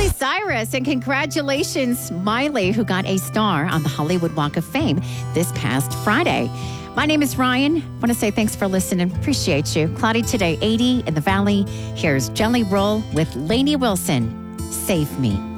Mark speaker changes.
Speaker 1: Miley Cyrus, and congratulations, Miley, who got a star on the Hollywood Walk of Fame this past Friday. My name is Ryan. I want to say thanks for listening. Appreciate you. Cloudy today, 80 in the valley. Here's Jelly Roll with Lainey Wilson. Save Me.